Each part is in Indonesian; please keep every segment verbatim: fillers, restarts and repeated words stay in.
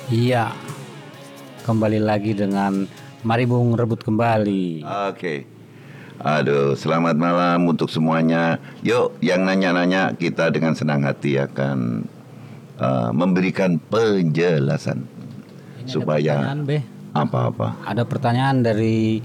Iya, kembali lagi dengan Mari Bung Rebut Kembali. Oke. Aduh, selamat malam untuk semuanya. Yuk, yang nanya-nanya kita dengan senang hati akan uh, memberikan penjelasan. Ini supaya ada pertanyaan, Be. Apa-apa? Ada pertanyaan dari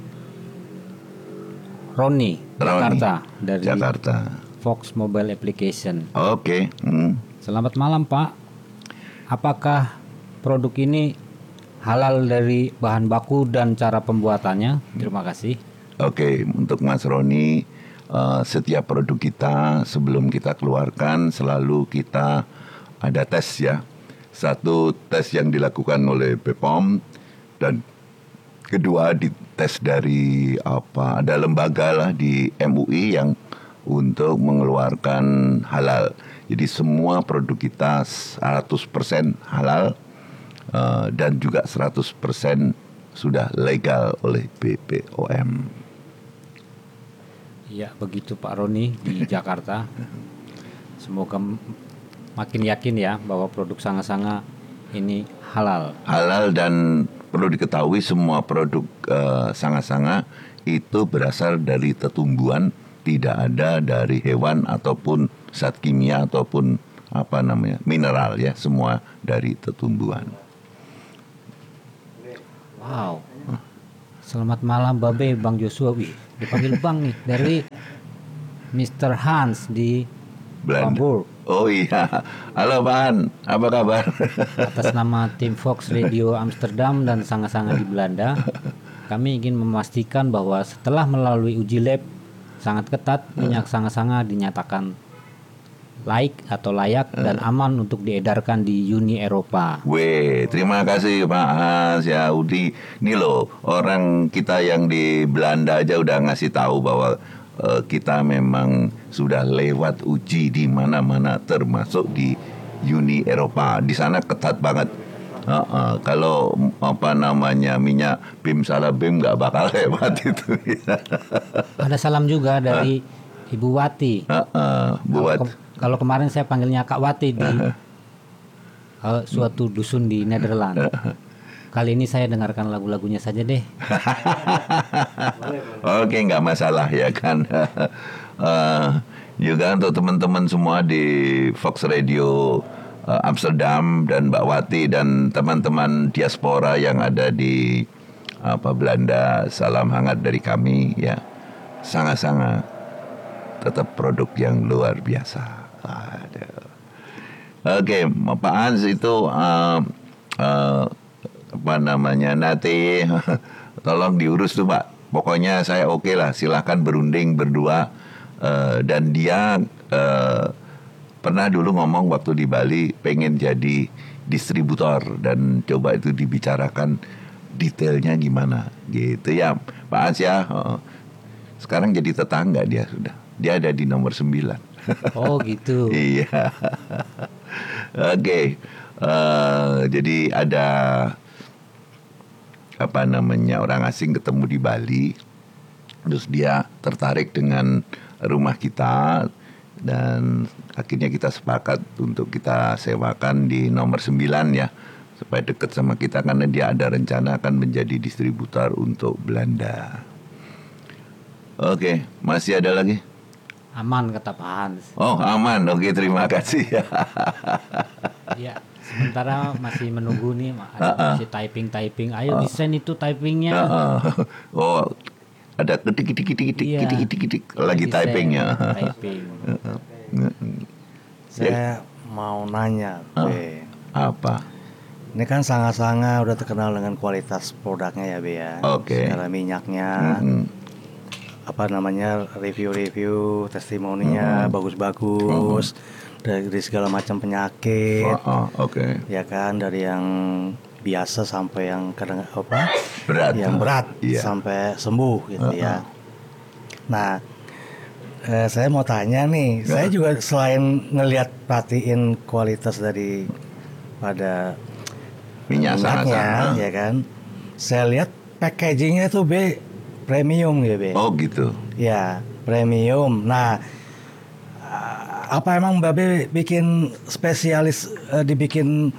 Roni, Roni, Jakarta, dari Jakarta. Fox Mobile Application. Oke. Hmm. Selamat malam, Pak. Apakah produk ini halal dari bahan baku dan cara pembuatannya? Terima kasih. Oke, untuk Mas Roni, uh, setiap produk kita sebelum kita keluarkan selalu kita ada tes ya. Satu, tes yang dilakukan oleh B P O M, dan kedua dites dari apa? Ada lembaga lah di M U I yang untuk mengeluarkan halal. Jadi semua produk kita seratus persen halal uh, dan juga seratus persen sudah legal oleh B P O M. Ya, begitu Pak Roni di Jakarta. Semoga m- makin yakin ya bahwa produk Sanga-Sanga ini halal. Halal, dan perlu diketahui semua produk uh, Sanga-Sanga itu berasal dari tetumbuhan, tidak ada dari hewan ataupun zat kimia ataupun apa namanya mineral ya, semua dari tetumbuhan. Wow. Selamat malam Babe, Bang Joshua. Wih, dipanggil Bang nih dari mister Hans di Belanda. Hamburg. Oh iya, halo Pan, apa kabar? Atas nama tim Fox Radio Amsterdam dan Sanga-Sanga di Belanda, kami ingin memastikan bahwa setelah melalui uji lab sangat ketat, minyak Sanga-Sanga dinyatakan laik atau layak dan aman untuk diedarkan di Uni Eropa. Weh, terima kasih Pak Hans ya Udi. Ini loh, orang kita yang di Belanda aja udah ngasih tahu bahwa uh, kita memang sudah lewat uji di mana-mana, termasuk di Uni Eropa. Di sana ketat banget. Uh, uh, kalau apa namanya minyak bim salah bim nggak bakal lewat itu. Ada salam juga dari Ibu Wati. Uh, uh, buat. Kalau, ke- kalau kemarin saya panggilnya Kak Wati di uh, suatu dusun di Nederland. Kali ini saya dengarkan lagu-lagunya saja deh. Oke, nggak masalah ya kan. uh, juga untuk teman-teman semua di Fox Radio uh, Amsterdam dan Mbak Wati dan teman-teman diaspora yang ada di apa Belanda, salam hangat dari kami ya. Sangat-sangat tetap produk yang luar biasa. Aduh. Oke, Pak Hans itu uh, uh, apa namanya nanti tolong diurus tuh Pak. Pokoknya saya oke okay lah, silahkan berunding berdua. Uh, dan dia uh, pernah dulu ngomong waktu di Bali pengen jadi distributor, dan coba itu dibicarakan detailnya gimana gitu ya Pak Hans ya. Uh, sekarang jadi tetangga dia sudah. Dia ada di nomor sembilan. Oh gitu. Iya. Oke. Okay. Uh, jadi ada apa namanya orang asing ketemu di Bali, terus dia tertarik dengan rumah kita, dan akhirnya kita sepakat untuk kita sewakan di nomor sembilan ya, supaya dekat sama kita, karena dia ada rencana akan menjadi distributor untuk Belanda. Oke, okay. Masih ada lagi? Aman kata Pak Hans. Oh aman, oke terima kasih. Ya, sementara masih menunggu nih, ada masih typing-typing. Ayo desain itu typingnya. Oh, ada ketik ketik ketik ketik Iya. ketik ketik ketik lagi Desain, typingnya. Typing. Saya mau nanya, Be. Apa? Ini kan Sanga-Sanga udah terkenal dengan kualitas produknya ya, Be ya. Oke. Segala minyaknya, Mm-mm. apa namanya review-review, testimoninya bagus-bagus, dari, dari segala macam penyakit, Oh, oh, oke. ya kan, dari yang biasa sampai yang kadang apa, Berat. yang berat Iya. sampai sembuh gitu ya. Nah, eh, saya mau tanya nih, saya juga selain ngelihat perhatiin kualitas dari pada Minyak minyaknya, Sanga-Sanga. ya kan, saya lihat packagingnya tuh Be premium ya Be. Oh gitu. Ya, premium. Nah, apa emang Mbak Be bikin spesialis uh, dibikin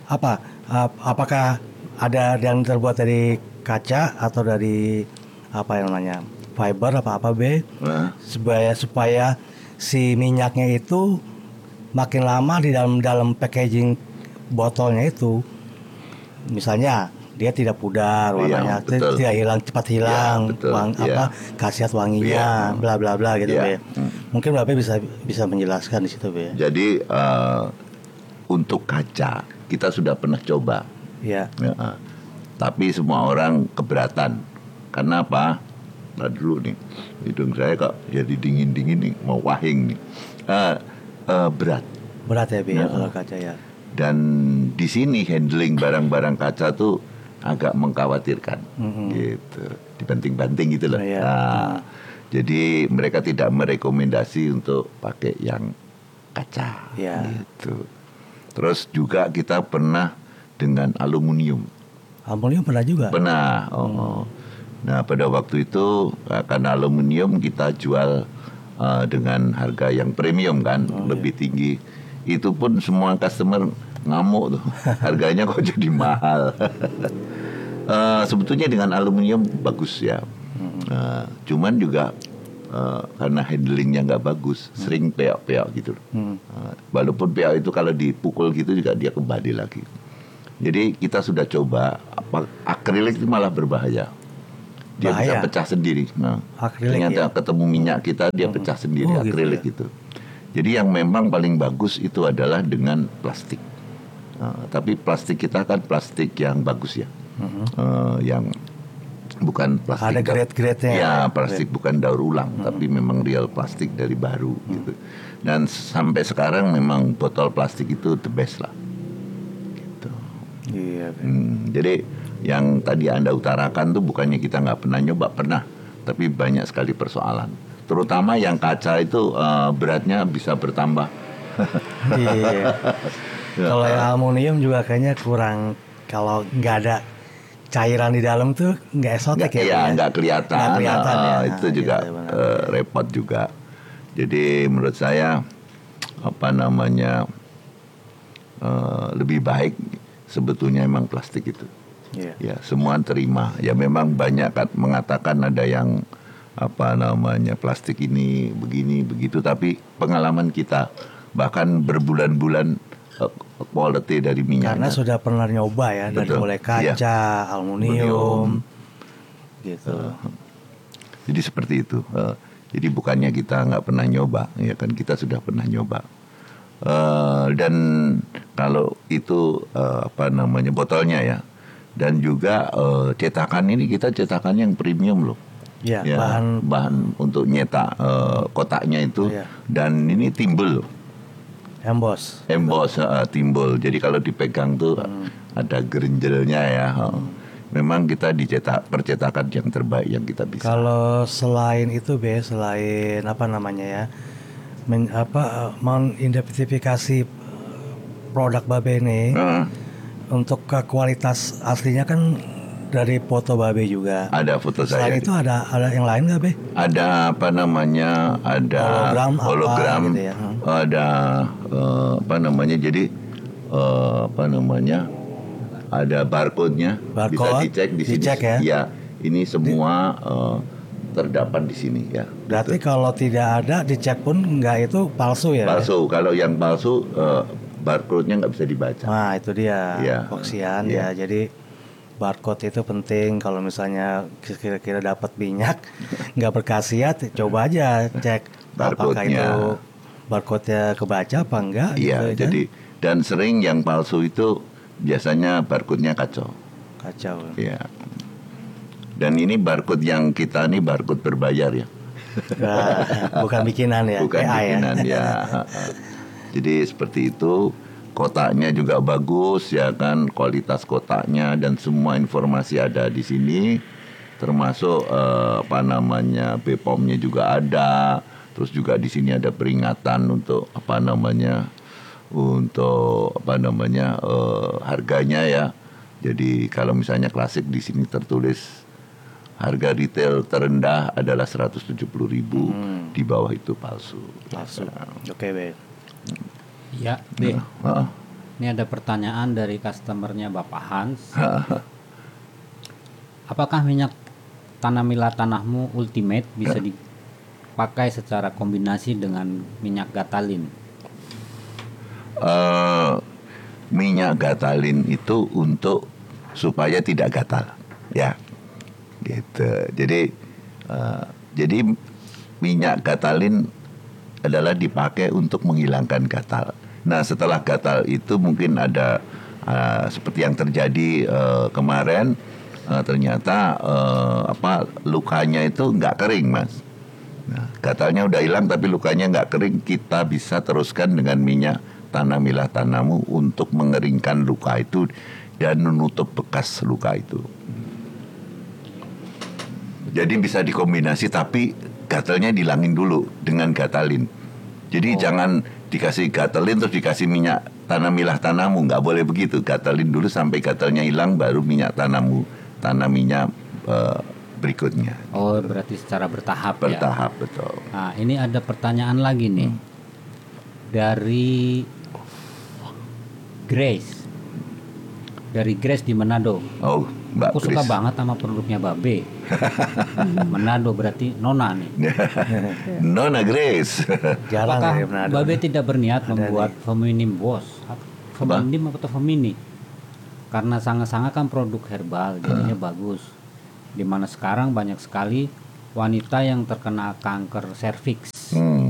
apa ap- apakah ada yang terbuat dari kaca atau dari apa yang namanya fiber apa apa B Nah, supaya supaya si minyaknya itu makin lama di dalam dalam packaging botolnya itu, misalnya dia tidak pudar warnanya, Iya, betul. tidak hilang cepat hilang, Iya, betul. wang, Iya. apa khasiat wanginya, Iya. bla bla bla gitu Iya. Be. Mungkin Bapak bisa bisa menjelaskan di situ Be. jadi eh, untuk kaca kita sudah pernah coba. Ya. Ya, ah. Tapi semua orang keberatan. Karena apa? Nah dulu nih, hidung saya kok jadi dingin-dingin nih, mau wahing nih. Eh, eh, berat. Berat ya Be ya Ya. kalau kaca ya. Dan di sini handling barang-barang kaca tuh agak mengkhawatirkan, Mm-mm. gitu. Dibanting-banting gitu loh. Iya. Nah, jadi mereka tidak merekomendasi untuk pakai yang kaca, Iya. gitu. Terus juga kita pernah dengan aluminium. Aluminium pernah juga. Pernah. Oh, oh. Nah pada waktu itu eh, karena aluminium kita jual eh, dengan harga yang premium kan, Oh, lebih tinggi. Itu pun semua customer ngamuk tuh, harganya kok jadi mahal. Eh, sebetulnya dengan aluminium bagus ya. Eh, cuman juga eh, karena handlingnya nggak bagus, sering peok-peok gitu. Hmm. Eh, walaupun peok itu kalau dipukul gitu juga dia kembali lagi. Jadi kita sudah coba, apa, akrilik itu malah berbahaya. Dia Bahaya? bisa pecah sendiri. Nah, Akrilik ternyata ya? ketemu minyak kita dia pecah sendiri, Oh, gitu akrilik ya? itu. Jadi yang memang paling bagus itu adalah dengan plastik. Nah, tapi plastik kita kan plastik yang bagus ya, Eh, yang bukan plastik. Ada da- grade-grade-nya Ya, ya? plastik bukan daur ulang, tapi memang real plastik dari baru gitu. Dan sampai sekarang memang botol plastik itu the best lah. Gitu. Iya Be. Hmm, jadi yang tadi Anda utarakan tuh bukannya kita nggak pernah nyoba, pernah, tapi banyak sekali persoalan. Terutama yang kaca itu eh, beratnya bisa bertambah. Iya. Kalau yang aluminium juga kayaknya kurang, kalau nggak ada cairan di dalam tuh nggak esotik Nggak, ya. ya Be, nggak kelihatan, Nggak kelihatan eh, ya. itu Nah, juga gitu, benar. eh, repot juga. Jadi menurut saya apa namanya eh, lebih baik sebetulnya emang plastik itu. Iya. Ya semua terima. Ya memang banyak kan mengatakan ada yang apa namanya plastik ini begini begitu, tapi pengalaman kita bahkan berbulan-bulan eh, quality dari Karena minyaknya. sudah pernah nyoba ya, dari Betul. mulai kaca, Iya. aluminium, gitu. Jadi seperti itu. Eh, jadi bukannya kita nggak pernah nyoba, ya kan kita sudah pernah nyoba. Eh, dan kalau itu eh, apa namanya botolnya ya, dan juga eh, cetakan ini kita cetakan yang premium loh. Ya, Ya, bahan bahan untuk nyetak eh, kotaknya itu, Iya. dan ini timbul loh. emboss. Emboss uh, timbul. Jadi kalau dipegang tuh Hmm. ada gerinjelnya ya. Uh. Memang kita dicetak percetakan yang terbaik yang kita bisa. Kalau selain itu Be, selain apa namanya ya, men, apa mengidentifikasi produk Babe ini Uh, untuk ke kualitas aslinya kan dari foto Babe juga. ada foto saya. Selain itu ada ada yang lain nggak Be? Ada apa namanya? Ada Hologram apa hologram, gitu ya. Hmm. ada eh, apa namanya? Jadi eh, apa namanya? Ada barcode-nya, bisa Barcode, dicek di sini. dicek ya? Iya, ini semua eh, terdapat di sini ya. Berarti kalau tidak ada dicek pun nggak, itu palsu ya? Be? Palsu. Kalau yang palsu eh, barcode-nya nggak bisa dibaca. Nah itu dia Iya. Foxian Iya. ya. Jadi barcode itu penting. Kalau misalnya kira-kira dapat minyak nggak berkhasiat, coba aja cek apakah Barcode-nya. itu barcode-nya kebaca apa enggak. Iya, gitu, kan? jadi dan sering yang palsu itu biasanya barcode-nya kacau. Kacau. Iya. Dan ini barcode yang kita ini barcode berbayar ya. Nah, bukan bikinan ya, Bukan A I bikinan ya. Jadi seperti itu. Kotaknya juga bagus ya kan, kualitas kotaknya dan semua informasi ada di sini. Termasuk eh, apa namanya B P O M-nya juga ada. Terus juga di sini ada peringatan untuk apa namanya untuk apa namanya eh, harganya ya. Jadi kalau misalnya klasik di sini tertulis harga retail terendah adalah seratus tujuh puluh ribu, Hmm. di bawah itu palsu. Palsu. Oke Be. Ya, B. Heeh. Ini ada pertanyaan dari customernya Bapak Hans. Apakah minyak Tanamilah Tanahmu Ultimate bisa dipakai secara kombinasi dengan minyak Gatalin? Uh, minyak Gatalin itu untuk supaya tidak gatal, ya, gitu. Jadi, uh, jadi minyak Gatalin adalah dipakai untuk menghilangkan gatal. Nah, setelah gatal itu mungkin ada uh, seperti yang terjadi uh, kemarin, uh, ternyata uh, apa lukanya itu nggak kering, Mas. Nah, gatalnya udah hilang tapi lukanya nggak kering. Kita bisa teruskan dengan minyak Tanamilah Tanahmu untuk mengeringkan luka itu dan menutup bekas luka itu. Jadi bisa dikombinasi tapi gatalnya dihilangin dulu dengan Gatalin. Jadi oh. jangan dikasih Gatalin terus dikasih minyak Tanamilah Tanahmu, nggak boleh begitu. Gatalin dulu sampai gatalnya hilang, baru minyak tanahmu, tanah minyak uh, berikutnya. Oh, berarti secara bertahap, bertahap ya? Betul. Nah, ini ada pertanyaan lagi nih hmm. dari Grace, dari Grace di Manado. Oh, Mbak Aku Grace. suka banget sama produknya Babe. Manado berarti Nona nih. Nona Grace. Jalan Apakah dari Manado. Babe tidak berniat Ada membuat nih. Feminim Boss? Feminim atau Femini? Karena sangat-sangat kan produk herbal, jadinya uh. bagus. Dimana sekarang banyak sekali wanita yang terkena kanker serviks. Hmm.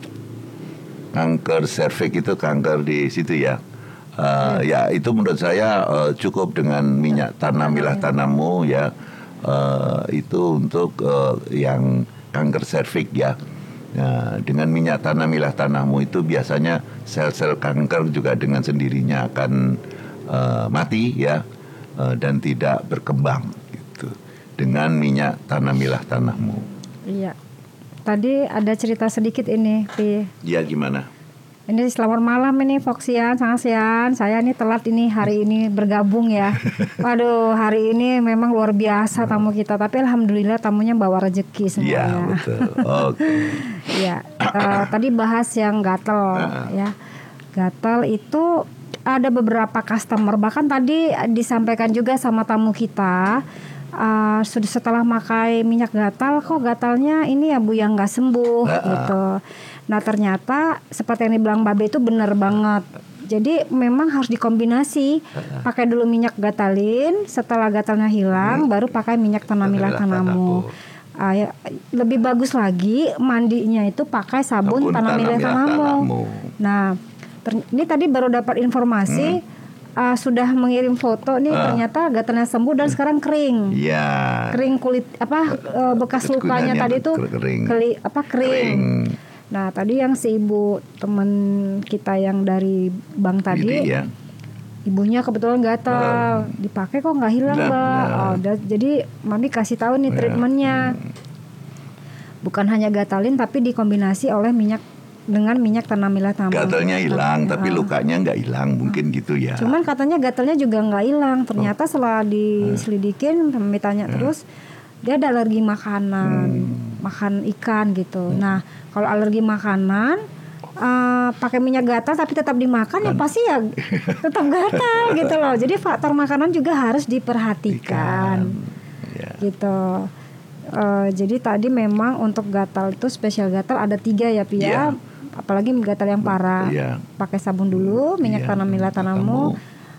Kanker serviks itu kanker di situ ya. Uh, ya itu menurut saya uh, cukup dengan minyak Tanamilah Tanahmu ya. Uh, itu untuk uh, yang kanker serviks ya. Nah, dengan minyak Tanamilah Tanahmu itu biasanya sel-sel kanker juga dengan sendirinya akan uh, mati ya, uh, dan tidak berkembang gitu. Dengan minyak Tanamilah Tanahmu. Iya. Tadi ada cerita sedikit ini, Pi. Iya, gimana? Ini selamat malam ini Foxian, Sangasian. Saya ini telat ini hari ini bergabung ya. Waduh, hari ini memang luar biasa tamu kita. Tapi alhamdulillah tamunya bawa rezeki semuanya. Iya, betul. Oke. Ya, uh, tadi bahas yang gatel ya. Gatel itu ada beberapa customer, bahkan tadi disampaikan juga sama tamu kita. Uh, setelah pakai minyak gatal, kok gatalnya ini ya Bu yang nggak sembuh uh-uh. gitu. Nah ternyata seperti yang dibilang Babe itu benar banget. Jadi memang harus dikombinasi. Uh-uh. Pakai dulu minyak gatalin, setelah gatalnya hilang, hmm. baru pakai minyak Tanamilah Tanahmu. Uh, ya, lebih bagus lagi mandinya itu pakai sabun, sabun Tanamilah Tanahmu. Nah ter- ini tadi baru dapat informasi. Hmm. Uh, sudah mengirim foto nih uh. ternyata gatalnya sembuh dan sekarang kering. Yeah. Kering kulit apa uh, bekas lukanya tadi tuh kering. Keli, apa kering. kering. Nah, tadi yang si ibu teman kita yang dari bank tadi Gini, ya. Ibunya kebetulan gatal, uh. dipakai kok nggak hilang, Mbak. Nah. Oh, da- jadi Mami kasih tahu nih treatmentnya. Hmm. Bukan hanya gatalin tapi dikombinasi oleh minyak dengan minyak Tanamilah Tanahmu. Gatalnya hilang, tapi uh. lukanya nggak hilang, mungkin gitu ya. Cuman katanya gatalnya juga nggak hilang. Ternyata oh. setelah diselidikin, kami tanya uh. terus, dia ada alergi makanan, hmm. makan ikan gitu. Hmm. Nah, kalau alergi makanan, uh, pakai minyak gatal tapi tetap dimakan, ya pasti ya tetap gatal gitu loh. Jadi faktor makanan juga harus diperhatikan, yeah. gitu. Uh, jadi tadi memang untuk gatal itu spesial gatal ada tiga ya Pia. Yeah. Apalagi gatal yang parah, yeah. pakai sabun dulu, minyak yeah. Tanamilah Tanahmu.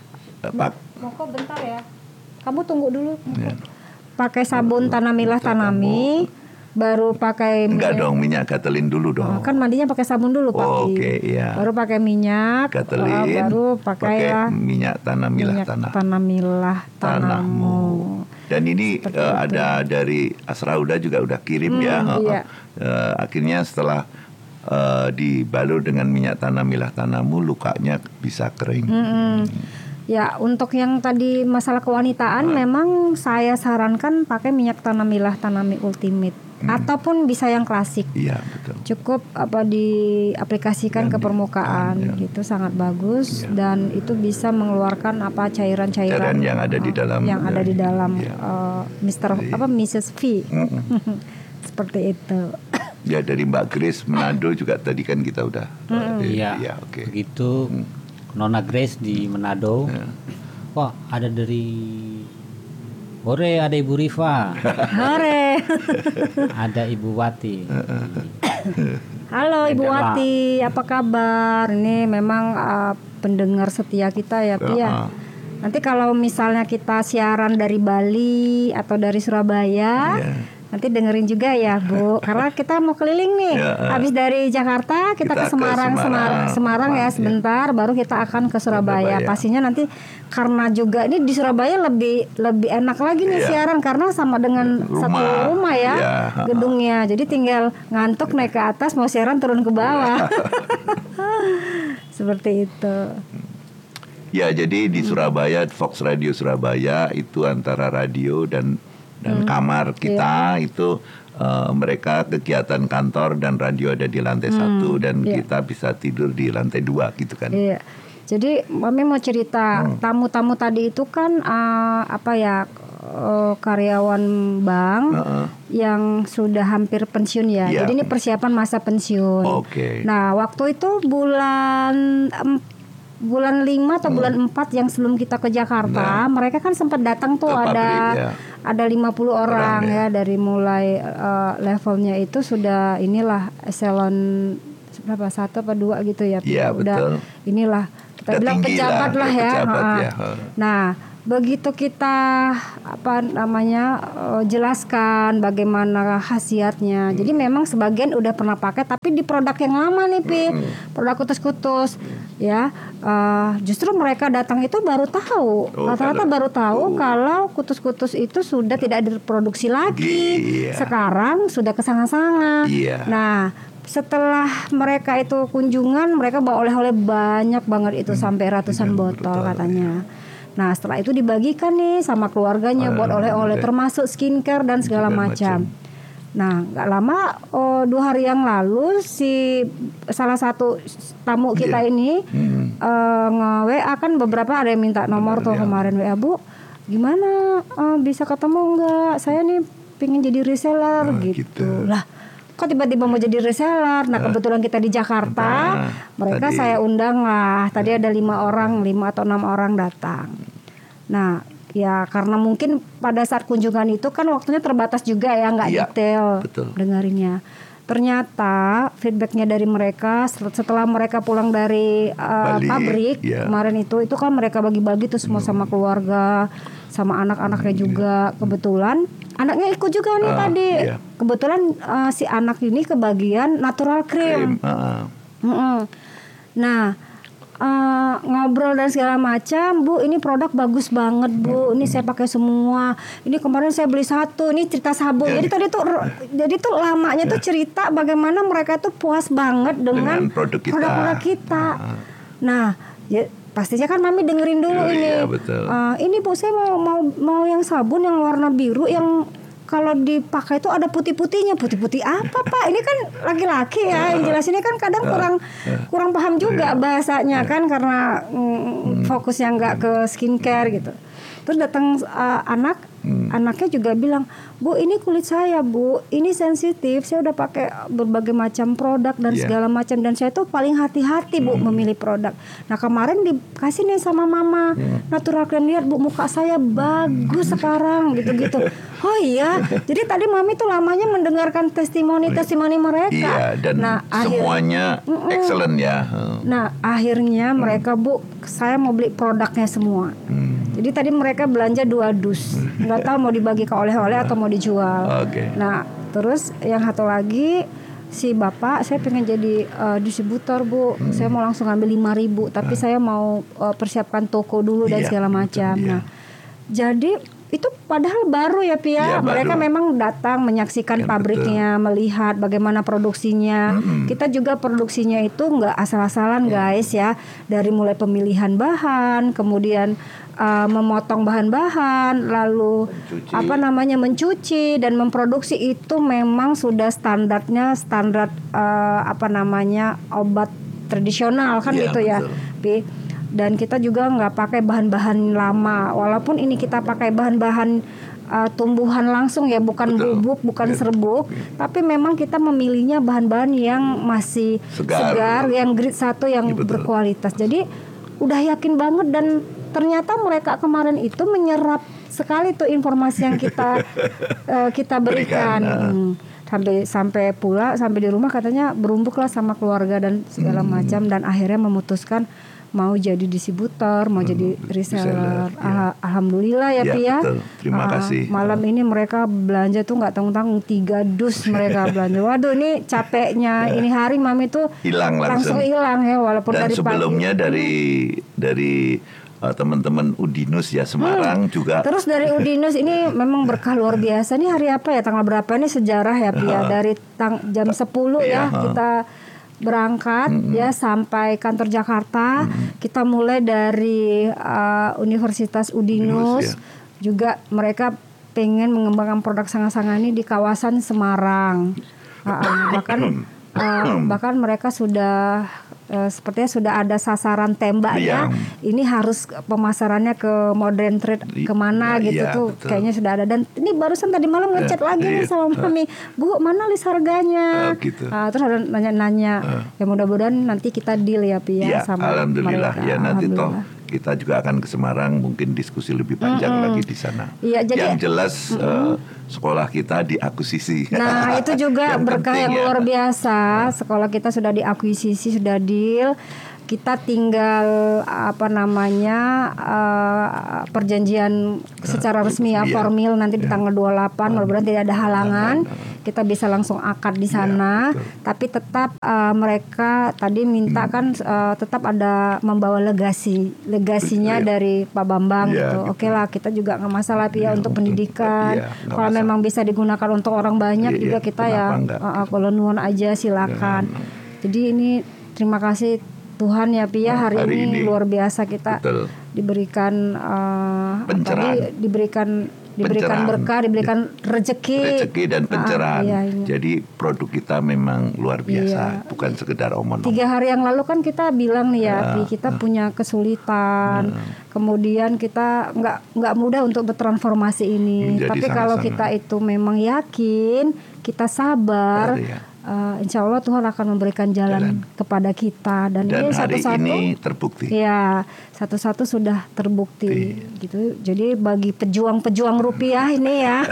Moko bentar ya, kamu tunggu dulu. Yeah. Pakai sabun Tanamilah Tanahmi, baru pakai enggak dong minyak gatalin dulu dong. Oh, kan mandinya pakai sabun dulu Pak. Oh, oke okay, iya. Baru pakai minyak gatalin, oh, baru pakai, pakai ya, minyak Tanamilah Tanah. Tanamilah Tanahmu. Dan ini uh, ada dari Asrauda juga udah kirim hmm, ya. Iya. Uh, akhirnya setelah uh, dibalut dengan minyak Tanamilah Tanahmu, lukanya bisa kering. Hmm. Hmm. Ya, untuk yang tadi masalah kewanitaan, hmm. memang saya sarankan pakai minyak Tanamilah Tanahmi Ultimate. Hmm. Ataupun bisa yang klasik. Iya, betul. Cukup apa diaplikasikan dan ke permukaan, ya. Gitu sangat bagus, ya. Dan itu bisa mengeluarkan apa cairan-cairan yang ada di dalam yang ada di dalam ya. uh, Mister Jadi, apa Missus V. Mm-hmm. Seperti itu. Ya, dari Mbak Grace Manado juga tadi kan kita udah. Mm-hmm. Uh, iya. Ya, oke. Okay. Begitu. Hmm. Nona Grace di Manado. Ya. Wah, ada dari Hore, ada Ibu Rifa, Hore. ada Ibu Wati. Halo Ibu Ada, Wati, apa kabar? Ini memang uh, pendengar setia kita ya, Pi ya. Nanti kalau misalnya kita siaran dari Bali atau dari Surabaya, Ya. nanti dengerin juga ya Bu, karena kita mau keliling nih. Ya. Habis dari Jakarta kita, Kita ke ke Semarang, Semarang, Semarang. Semarang ya Ya. sebentar, baru kita akan ke Surabaya. Surabaya. Pastinya nanti karena juga ini di Surabaya lebih lebih enak lagi nih Ya. siaran karena sama dengan satu Rumah. rumah ya, Ya. gedungnya. Jadi tinggal ngantuk naik ke atas, mau siaran turun ke bawah. Seperti itu. Ya, jadi di Surabaya, Fox Radio Surabaya itu antara radio dan dan kamar kita itu eh, mereka kegiatan kantor dan radio ada di lantai satu dan iya. kita bisa tidur di lantai dua gitu kan. Iya. Jadi Mami mau cerita tamu-tamu tadi itu kan uh, apa ya uh, karyawan bank Heeh. yang sudah hampir pensiun ya. Iya. Jadi ini persiapan masa pensiun. Oke. Nah waktu itu bulan em, bulan lima atau bulan empat yang sebelum kita ke Jakarta, mereka kan sempat datang tuh Ke pabrik, ada ya. ada lima puluh orang, Orang, ya. Dari mulai uh, levelnya itu sudah inilah eselon berapa satu apa dua gitu ya. Pi? Iya, Udah betul. inilah kita Udah bilang tinggi pejabat lah, lah, ya, ya. pejabat Ha-ha. ya, ha. Nah, begitu kita apa namanya uh, jelaskan bagaimana khasiatnya. Jadi memang sebagian udah pernah pakai tapi di produk yang lama nih, Pi. Produk kutus-kutus ya. Uh, justru mereka datang itu baru tahu. Oh, Rata-rata kalau- baru tahu oh. kalau kutus-kutus itu sudah tidak diproduksi lagi. Iya. Sekarang sudah kesanga-sanga. Iya. Nah, setelah mereka itu kunjungan, mereka bawa oleh-oleh banyak banget itu sampai ratusan botol katanya. Nah, setelah itu dibagikan nih sama keluarganya buat oleh-oleh termasuk skincare dan segala Segala macam. Nah, nggak lama oh, dua hari yang lalu si salah satu tamu kita Iya. ini Hmm. eh, nge-W A kan beberapa ada yang minta nomor Benar, tuh ya. kemarin W A, Bu. Gimana eh, bisa ketemu nggak? Saya nih pingin jadi reseller Oh, gitu. gitu. Lah, kok tiba-tiba mau jadi reseller? Nah, kebetulan kita di Jakarta, Nah, mereka tadi- saya undang lah. Tadi ada lima orang, lima atau enam orang datang. Nah, ya karena mungkin pada saat kunjungan itu kan waktunya terbatas juga ya, nggak Iya, detail betul. dengerinnya. Ternyata feedbacknya dari mereka set- setelah mereka pulang dari uh, Bali, pabrik iya. kemarin itu, itu kan mereka bagi-bagi tuh semua sama keluarga, sama anak-anaknya juga. Kebetulan anaknya ikut juga nih Ah, tadi. iya. Kebetulan uh, si anak ini kebagian natural cream. Krim, heeh. Mm-mm. Nah, eh, ngobrol dan segala macam, Bu, ini produk bagus banget, Bu. Ini saya pakai semua. Ini kemarin saya beli satu. Ini cerita sabun. Jadi tadi tuh, jadi tuh lamanya tuh cerita bagaimana mereka tuh puas banget dengan, Dengan produk kita. produk-produk kita. Nah, ya, pastinya kan Mami dengerin dulu Oh, ini. iya, betul. Eh, ini Bu, saya mau mau mau yang sabun yang warna biru yang kalau dipakai itu ada putih-putihnya. Putih-putih apa, Pak? Ini kan laki-laki ya. Yang jelas ini kan kadang kurang kurang paham juga bahasanya kan karena mm, fokusnya nggak ke skincare gitu. Terus datang uh, anak, anaknya juga bilang, Bu, ini kulit saya, Bu, ini sensitif. Saya udah pakai berbagai macam produk dan Iya. segala macam, dan saya tuh paling hati-hati, Bu, memilih produk. Nah, kemarin dikasih nih sama Mama natural cream, lihat, Bu, muka saya bagus sekarang, gitu-gitu. Oh iya, jadi tadi Mami tuh lamanya mendengarkan testimoni-testimoni mereka. Iya, dan nah, akhir- semuanya excellent ya. Heeh. Nah, akhirnya mereka, Bu, saya mau beli produknya semua. Hmm. Jadi tadi mereka belanja dua dus, nggak tahu mau dibagi ke oleh-oleh atau mau dijual. Oke. Nah, terus yang satu lagi si bapak, saya pengen jadi uh, distributor, Bu. Hmm. Saya mau langsung ambil lima ribu, tapi saya mau uh, persiapkan toko dulu dan Iya, segala betul, macam. iya. Nah, jadi itu padahal baru ya, Pia. Iya, Mereka baru. memang datang menyaksikan Ya, pabriknya, melihat bagaimana produksinya. Kita juga produksinya itu nggak asal-asalan, guys ya. Dari mulai pemilihan bahan, kemudian uh, memotong bahan-bahan, lalu Mencuci. apa namanya mencuci dan memproduksi itu memang sudah standarnya standar uh, apa namanya obat tradisional kan Iya, gitu ya, betul. Pi. Dan kita juga nggak pakai bahan-bahan lama, walaupun ini kita pakai bahan-bahan uh, tumbuhan langsung ya, bukan Betul. bubuk, bukan Ya. serbuk, tapi memang kita memilihnya bahan-bahan yang masih Segar. segar, yang grade satu yang Iya, betul. berkualitas. Jadi udah yakin banget, dan ternyata mereka kemarin itu menyerap sekali tuh informasi yang kita uh, kita berikan. Berikan, uh. Hmm. Sampai sampai pula sampai di rumah katanya berumbuk lah sama keluarga dan segala Hmm. macam, dan akhirnya memutuskan mau jadi distributor, mau hmm, jadi reseller. reseller ya. Alhamdulillah ya, ya Pi ya. Betul. Terima uh, kasih. Malam ini mereka belanja tuh nggak tanggung-tanggung, tiga dus mereka belanja. Waduh, ini capeknya ini hari Mami tuh hilang langsung hilang ya, walaupun dan dari sebelumnya pagi. dari dari uh, teman-teman Udinus ya Semarang hmm. juga. Terus dari Udinus ini memang berkah luar biasa. Ini hari apa ya, tanggal berapa ini sejarah ya, Pi ya. Dari tang- jam sepuluh ya kita berangkat mm-hmm. ya sampai kantor Jakarta. Mm-hmm. Kita mulai dari uh, Universitas Udinus, Udinus ya. Juga mereka pengen mengembangkan produk sanga-sanga ini di kawasan Semarang. uh, bahkan uh, bahkan mereka sudah uh, sepertinya sudah ada sasaran tembaknya. Yang. Ini harus pemasarannya ke modern trade kemana ya, gitu ya, tuh betul. Kayaknya sudah ada. Dan ini barusan tadi malam ngechat ya, lagi nih sama Mami, Bu, mana list harganya? Uh, gitu. uh, terus ada nanya-nanya. uh. Ya mudah-mudahan nanti kita deal ya, Pi ya, ya sama alhamdulillah mereka. Ya nanti toh kita juga akan ke Semarang, mungkin diskusi lebih panjang mm-hmm. lagi di sana. Ya, jadi, yang jelas mm-hmm. uh, sekolah kita diakuisisi. Nah itu juga yang berkah yang ya. luar biasa. Sekolah kita sudah diakuisisi, sudah deal. Kita tinggal apa namanya uh, perjanjian secara resmi ya, formal nanti di tanggal dua puluh delapan. Mudah-mudahan tidak ada halangan, kita bisa langsung akad di sana. Ya, tapi tetap uh, mereka tadi minta kan uh, tetap ada membawa legasi, legasinya ya. Dari Pak Bambang ya, gitu. Oke lah, kita juga nggak masalah Pi ya, untuk pendidikan. Ya, kalau masalah. Memang bisa digunakan untuk orang banyak ya, juga ya, kita ya uh, kalau nuan aja silakan. Ya, jadi ini terima kasih Tuhan ya Pi ya, hari, hari ini, ini luar biasa kita betul. Diberikan uh, apa, di, diberikan diberikan pencerahan. Berkah, diberikan rezeki, rezeki dan pencerahan. Ah, iya, iya. Jadi produk kita memang luar biasa, iya. bukan sekedar omong-omong. Tiga hari yang lalu kan kita bilang nih ya, Pi, kita uh, punya kesulitan, uh, kemudian kita nggak nggak mudah untuk bertransformasi ini. Tapi sangat-sangat. Kalau kita itu memang yakin, kita sabar. Betul, ya. Uh, insya Allah Tuhan akan memberikan jalan, jalan. kepada kita, dan, dan ini hari satu-satu ini terbukti. Ya, satu-satu sudah terbukti. Di. Gitu. Jadi bagi pejuang-pejuang rupiah ini ya,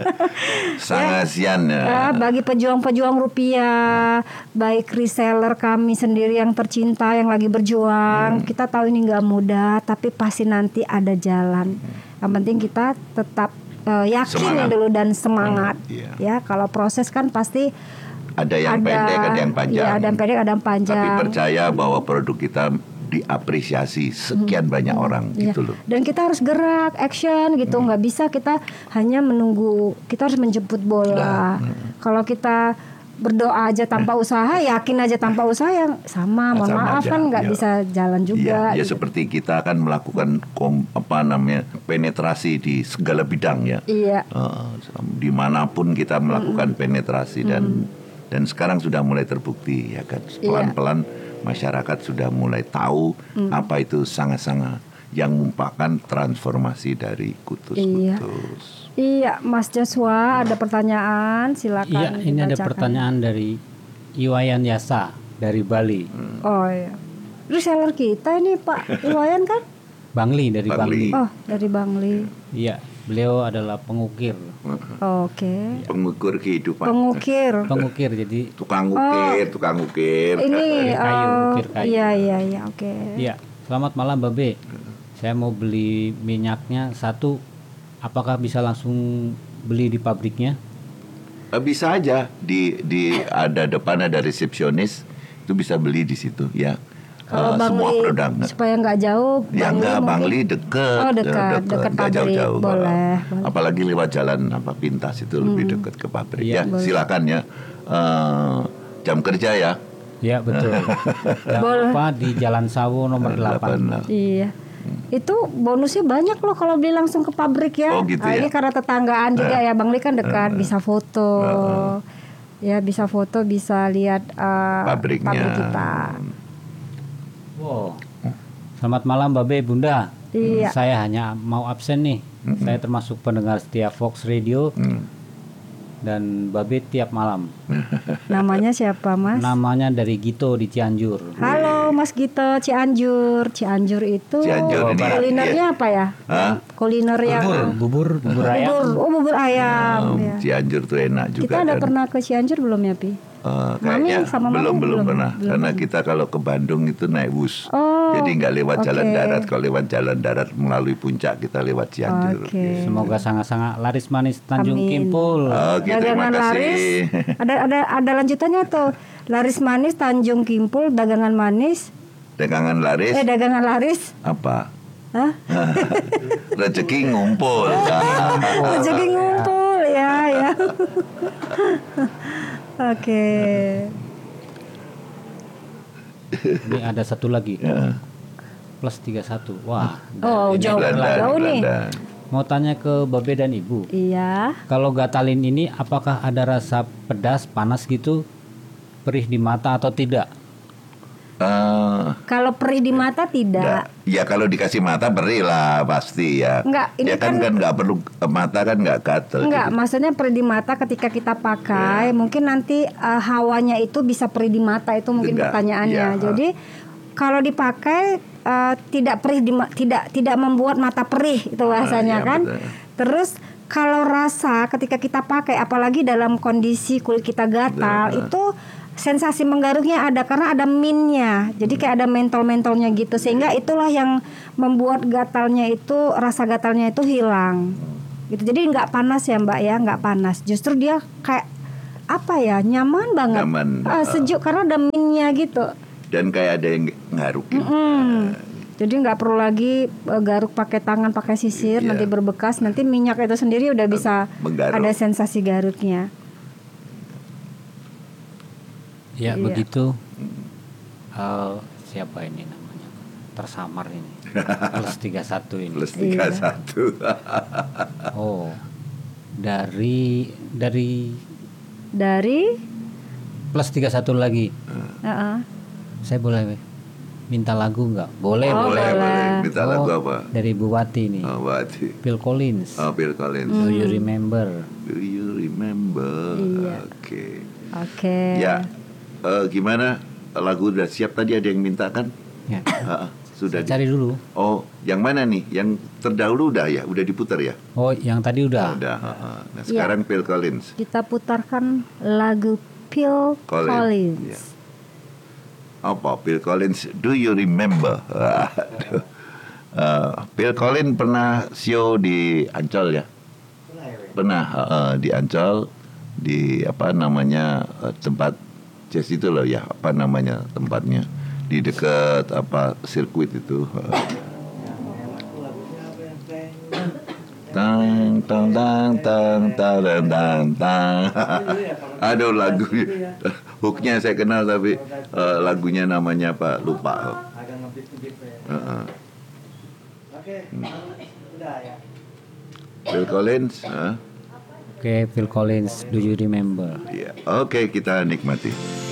sangat sian ya. ya. Bagi pejuang-pejuang rupiah, baik reseller kami sendiri yang tercinta yang lagi berjuang, hmm. kita tahu ini nggak mudah, tapi pasti nanti ada jalan. Hmm. Yang penting kita tetap uh, yakin semangat. dulu dan semangat. Hmm. Yeah. Ya, kalau proses kan pasti ada yang ada, pendek, ada yang panjang. Iya, ada yang pendek, ada yang panjang. Tapi percaya bahwa produk kita diapresiasi sekian hmm. banyak hmm. orang iya. gitu loh. Dan kita harus gerak, action gitu. Nggak hmm. bisa kita hanya menunggu. Kita harus menjemput bola. Hmm. Kalau kita berdoa aja tanpa usaha, yakin aja tanpa usaha yang sama. Mohon sama maaf aja. kan nggak ya. bisa jalan juga. Ya, ya gitu. Seperti kita akan melakukan kom, apa namanya penetrasi di segala bidang ya. Iya. Uh, dimanapun kita melakukan hmm. penetrasi dan hmm. dan sekarang sudah mulai terbukti ya kan, pelan-pelan iya. masyarakat sudah mulai tahu hmm. apa itu sanga-sanga yang merupakan transformasi dari kutus-kutus. Iya. Iya, Mas Joshua ada pertanyaan, silakan. Iya, ini dibacakan. ada pertanyaan dari Iwayan Yasa dari Bali. Hmm. Oh iya. Reseller kita ini Pak Iwayan kan? Bangli dari Bangli. Bangli. Oh, dari Bangli. Iya, beliau adalah pengukir. Oh, Oke. Okay. Pengukur kehidupan. Pengukir. Pengukir jadi tukang ukir, oh, tukang ukir. Ini kayu, uh, ukir kayu. Iya, iya, iya, oke. Okay. Iya, selamat malam Babe. Saya mau beli minyaknya satu. Apakah bisa langsung beli di pabriknya? Bisa aja di di ada depan ada resepsionis, itu bisa beli di situ ya. Kalau uh, Bangli, semua produk supaya nggak jauh. Ya nggak, Bangli deket. Oh dekat, dekat pabrik. Jauh-jauh. Boleh, boleh. Apalagi lewat jalan apa pintas itu hmm. lebih dekat ke pabrik. Iya, ya boleh. Silakan ya. Uh, jam kerja ya. Ya betul. Jangan lupa di Jalan Sawo nomor delapan. Iya. Itu bonusnya banyak loh kalau beli langsung ke pabrik ya. Oh, gitu nah, ya? Ini karena tetanggaan juga ya, Bangli kan dekat, bisa foto. Ya bisa foto, bisa lihat uh, pabriknya. Pabrik kita. Wow. Selamat malam Babe Bunda. Iya. Saya hanya mau absen nih. Mm-hmm. Saya termasuk pendengar setia Fox Radio. Mm. Dan Babe tiap malam. Namanya siapa Mas? Namanya dari Gito di Cianjur. Halo Mas Gito, Cianjur. Cianjur itu Cianjur ini, kulinernya iya. apa ya? Hah? Kuliner yang Bubur, bubur ayam. bubur, oh bubur ayam. Um, ya. Cianjur tuh enak juga. Kita ada kan. pernah ke Cianjur belum ya, Pi? Uh, Mami kayaknya sama Mami belum, belum belum, pernah. belum Karena pernah. kita kalau ke Bandung itu naik bus. Oh, Jadi nggak lewat jalan oke. darat. Kalau lewat jalan darat melalui puncak kita lewat Cianjur. Oke. Semoga sangat-sangat laris manis Tanjung Amin. Kimpul. Oke, terima Dagangan laris. kasih. Ada ada ada lanjutannya tuh. Laris manis Tanjung Kimpul, dagangan manis. Dagangan laris Eh, dagangan laris. apa? Hah? Rezeki ngumpul. Rezeki ngumpul ya ya. Oke. Ini ada satu lagi. Ya. Plus tiga puluh satu. Wah. Oh, ini jauh Belanda, jauh nih. Belanda. Mau tanya ke Babe dan Ibu. Iya. Kalau gatalin ini apakah ada rasa pedas, panas gitu? Perih di mata atau tidak? Eh, Kalau perih di mata tidak. Nggak. Ya kalau dikasih mata beri lah pasti ya. Enggak, ini ya kan kan- kan nggak perlu mata kan nggak gatel. Enggak, gitu. maksudnya perih di mata ketika kita pakai, mungkin nanti eh, hawanya itu bisa perih di mata, itu mungkin Enggak, pertanyaannya. iya. Jadi kalau dipakai eh, tidak perih di ma- tidak tidak membuat mata perih itu bahasanya iya, kan. betul. Terus kalau rasa ketika kita pakai, apalagi dalam kondisi kulit kita gatal, Betul. itu sensasi menggaruknya ada karena ada minnya, jadi kayak ada mentol-mentolnya gitu, sehingga itulah yang membuat gatalnya itu, rasa gatalnya itu hilang gitu. Jadi nggak panas ya Mbak ya, nggak panas, justru dia kayak apa ya, nyaman banget. Nyaman, Ah, uh. sejuk karena ada minnya gitu. Dan kayak ada yang ngarukin. Mm. Jadi nggak perlu lagi eh, garuk pakai tangan, pakai sisir, Iya. nanti berbekas, nanti minyak itu sendiri udah bisa Menggaruk. ada sensasi garuknya. Ya Iya. begitu. Eh, siapa ini namanya? Tersamar ini. Plus tiga puluh satu ini. Plus tiga Iya. satu. Oh. Dari dari Dari plus tiga puluh satu lagi. uh-uh. Saya boleh minta lagu nggak? Boleh, Oh, boleh. boleh, boleh. boleh. Minta lagu Oh, apa? Dari Bu Wati nih. Oh, Wati. Phil Collins. Oh, Bill Collins. Do you remember? Do you remember? Iya. Oke. Oke. Ya, eh, gimana? Lagu udah siap tadi, ada yang minta kan? Ya. Ah, ah, sudah. di- Cari dulu. Oh, yang mana nih? Yang terdahulu udah ya? Udah diputar ya? Oh, yang tadi udah. Udah. ah, ah. Nah, sekarang Bill Collins. Kita putarkan lagu Phil Collins. Collins. Iya. Apa? Bill Collins, Do You Remember? Aduh. Eh, Bill Collins pernah show di Ancol ya? Pernah eh, eh, di Ancol, di apa namanya eh, tempat jazz itu loh ya, apa namanya tempatnya, di dekat apa sirkuit itu. eh. Tang tang tang tang tang tang tang tang. Aduh lagu hooknya saya kenal tapi eh, lagunya namanya apa lupa. Heeh. Bill Collins, eh? Oke, Phil Collins, Do you remember? Iya. Oke, kita nikmati.